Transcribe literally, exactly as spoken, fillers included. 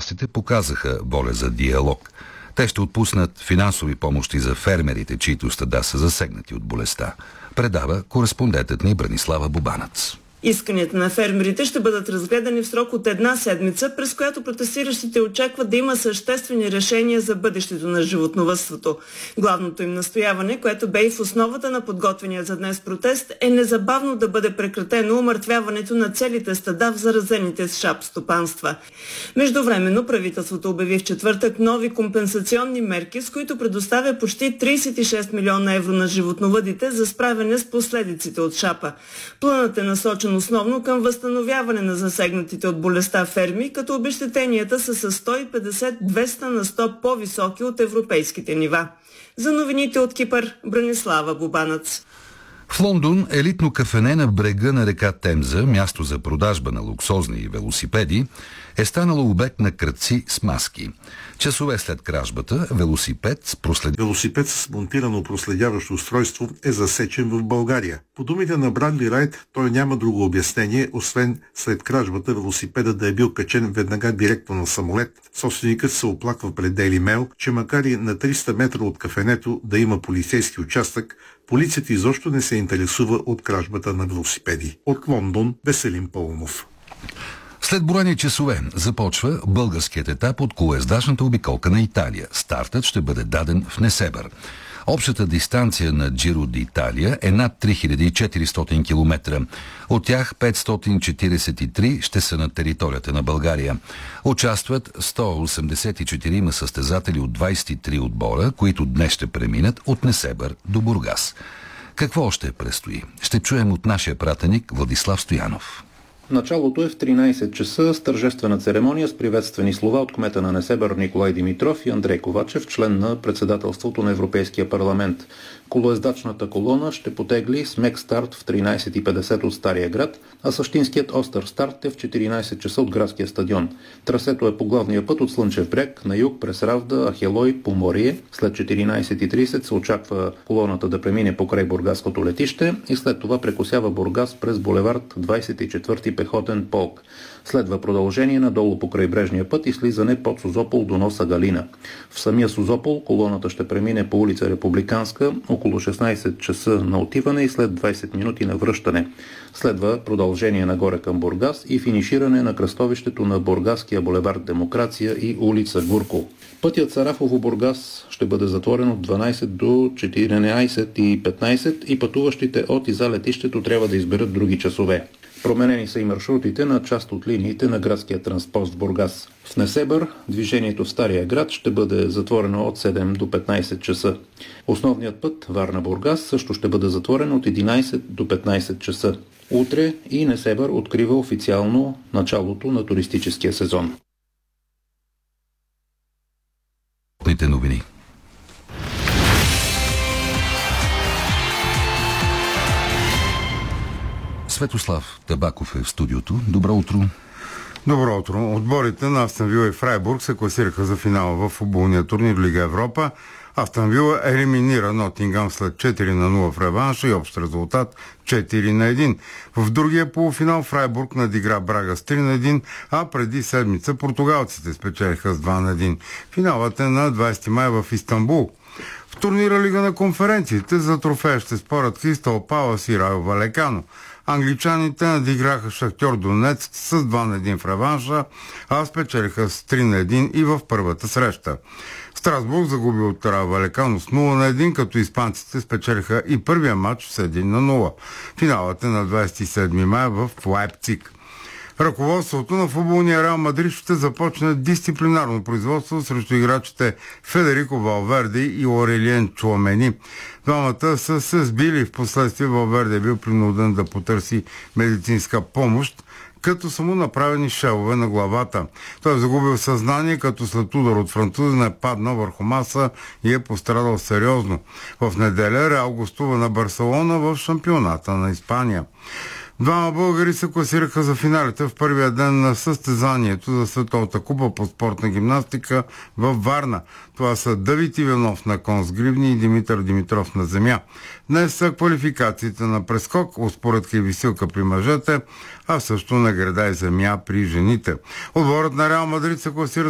властите показаха воля за диалог. Те ще отпуснат финансови помощи за фермерите, чието стада са засегнати от болестта. Предава кореспондентът ни Бранислава Бубанац. Исканията на фермерите ще бъдат разгледани в срок от една седмица, през която протестиращите очакват да има съществени решения за бъдещето на животновъдството. Главното им настояване, което бе и в основата на подготвения за днес протест, е незабавно да бъде прекратено умъртвяването на целите стада в заразените с шап стопанства. Междувременно правителството обяви в четвъртък нови компенсационни мерки, с които предоставя почти тридесет и шест милиона евро на животновъдите за справяне с последиците от шапа. Планът е насочен основно към възстановяване на засегнатите от болестта ферми, като обезщетенията са с сто и петдесет до двеста на сто по-високи от европейските нива. За новините от Кипър, Бранислава Бубанац. В Лондон елитно кафене на брега на река Темза, място за продажба на луксозни велосипеди, е станало обект на крадци с маски. Часове след кражбата, велосипед с прослед... Велосипед с монтирано проследяващо устройство е засечен в България. По думите на Брадли Райт, той няма друго обяснение, освен след кражбата велосипеда да е бил качен веднага директно на самолет. Собственикът се оплаква пред Daily Mail, че макар и на триста метра от кафенето да има полицейски участък, полицията изобщо не се интересува от кражбата на велосипеди. От Лондон, Веселин Паунов. След броени часове започва българският етап от колоездачната обиколка на Италия. Стартът ще бъде даден в Несебър. Общата дистанция на Джиро d'Italia е над три хиляди и четиристотин километра. От тях петстотин четиридесет и три ще са на територията на България. Участват сто осемдесет и четири състезатели от двадесет и три отбора, които днес ще преминат от Несебър до Бургас. Какво още предстои? Ще чуем от нашия пратеник Владислав Стоянов. Началото е в тринадесет часа с тържествена церемония с приветствени слова от кмета на Несебър Николай Димитров и Андрей Ковачев, член на председателството на Европейския парламент. Колоездачната колона ще потегли с мек старт в тринадесет и петдесет от Стария град, а същинският остър старт е в четиринадесет часа от градския стадион. Трасето е по главния път от Слънчев бряг на юг през Равда, Ахелой, Поморие. След четиринадесет и тридесет се очаква колоната да премине покрай Бургаското летище и след това прекосява Бургас през булевард двадесет и четвърти пехотен полк. Следва продължение надолу по крайбрежния път и слизане под Созопол до носа Галина. В самия Созопол колоната ще премине по улица Републиканска около шестнадесет часа на отиване и след двадесет минути на връщане. Следва продължение нагоре към Бургас и финиширане на кръстовището на Бургаския булевард Демокрация и улица Гурко. Пътят Сарафово-Бургас ще бъде затворен от дванадесет до четиринадесет и петнадесет и пътуващите от и за летището трябва да изберат други часове. Променени са и маршрутите на част от линиите на градския транспорт в Бургас. В Несебър движението в Стария град ще бъде затворено от седем до петнадесет часа. Основният път Варна-Бургас също ще бъде затворен от единадесет до петнадесет часа. Утре и Несебър открива официално началото на туристическия сезон. Новини. Светослав Табаков е в студиото. Добро утро. Добро утро. Отборите на Астън Вила и Фрайбург се класираха за финала в футболния турнир Лига Европа. Астън Вила елиминира Нотингам след четири на нула в реванша и общ резултат четири на един. В другия полуфинал Фрайбург надигра Брага с три на един, а преди седмица португалците спечелиха с два на един. Финалът е на двадесети май в Истанбул. В турнира Лига на конференциите за трофея ще спорят Кристал Палас и Райо Валекано. Англичаните надиграха Шахтьор Донецк с два на един в реванша, а спечелиха с три на един и в първата среща. Страсбург загуби от Райо Валекано с нула на един, като испанците спечелиха и първия матч с един на нула. Финалът е на двадесет и седми май в Лайпциг. Ръководството на футболния Реал Мадрид ще започне дисциплинарно производство срещу играчите Федерико Валверде и Орелиен Чуамени. Двамата са се сбили, в последствие Валверде е бил принуден да потърси медицинска помощ, като са му направени шелове на главата. Той е загубил съзнание, като след удар от французина е паднал върху маса и е пострадал сериозно. В неделя Реал гостува на Барселона в шампионата на Испания. Двама българи се класираха за финалите в първия ден на състезанието за Световната купа по спортна гимнастика във Варна. Това са Давид Иванов на кон с гривни и Димитър Димитров на земя. Днес са квалификациите на прескок, успоредка и висилка при мъжете, а също на града и земя при жените. Отборът на Реал Мадрид се класира